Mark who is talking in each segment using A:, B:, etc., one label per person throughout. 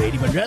A: 陪你们人。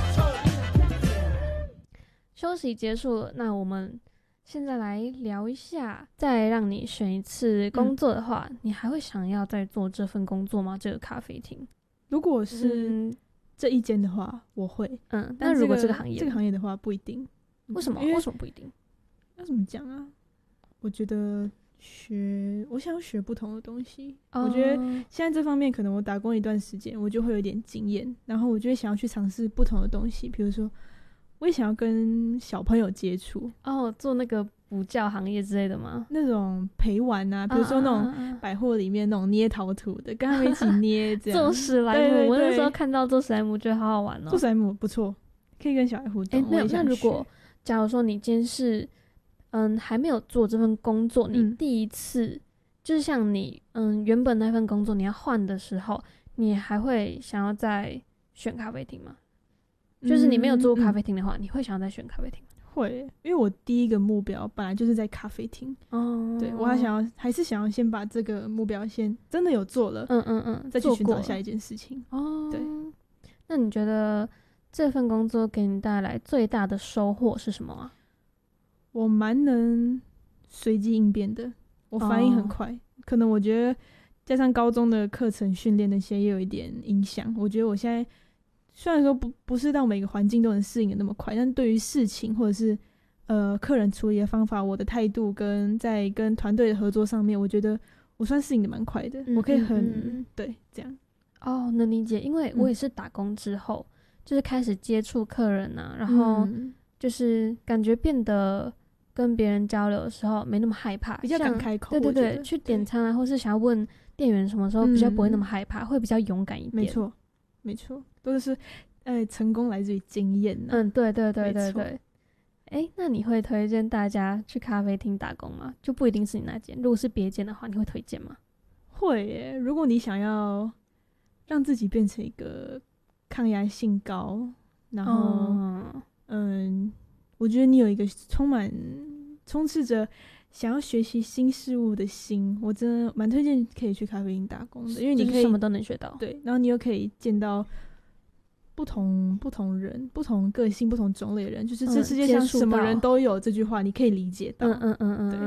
B: 休息结束了，那我们现在来聊一下，再让你选一次工作的话，你还会想要再做这份工作吗？这个咖啡厅？
C: 如果是这一间的话，我会。
B: 但如果这个行业
C: 的话，不一定。
B: 为什么？为什么不一定？
C: 要怎么讲啊？我觉得我想要学不同的东西。我觉得现在这方面可能我打工一段时间，我就会有点经验，然后我就会想要去尝试不同的东西，比如说我也想要跟小朋友接触
B: 做那个补教行业之类的吗？
C: 那种陪玩啊，比如说那种百货里面那种捏陶土的，跟他们一起捏这样。
B: 做史莱姆，对对对，我那时候看到做史莱姆觉得好好玩哦。
C: 做史莱姆不错，可以跟小孩互动。
B: 那如果假如说你今天是还没有做这份工作，你第一次就是像你原本那份工作你要换的时候，你还会想要再选咖啡厅吗？就是你没有做过咖啡厅的话，你会想要再选咖啡厅吗？
C: 会，因为我第一个目标本来就是在咖啡厅。对，我还是想要先把这个目标先真的有做了，再去寻找下一件事情。对。
B: 那你觉得这份工作给你带来最大的收获是什么啊？
C: 我蛮能随机应变的，我反应很快。可能我觉得加上高中的课程训练那些也有一点影响。我觉得我现在虽然说不是到每个环境都能适应的那么快，但对于事情或者是客人处理的方法，我的态度在跟团队的合作上面，我觉得我算适应的蛮快的。我可以对这样。
B: 能理解，因为我也是打工之后，就是开始接触客人啊，然后就是感觉变得跟别人交流的时候没那么害怕，
C: 比较敢开口。
B: 对对对，去点餐啊，或是想要问店员什么时候，比较不会那么害怕，会比较勇敢一点。
C: 没错，都是成功来自于经验啊。
B: 对对对对对。那你会推荐大家去咖啡厅打工吗？就不一定是你那间，如果是别间的话，你会推荐吗？
C: 会耶，如果你想要让自己变成一个抗压性高，然后我觉得你有一个充斥着想要学习新事物的心，我真的蛮推荐可以去咖啡厅打工的，因为你可以
B: 什么都能学到。
C: 对，然后你又可以见到不同人、不同个性、不同种类的人，就是这世界上什么人都有这句话，你可以理解到。对。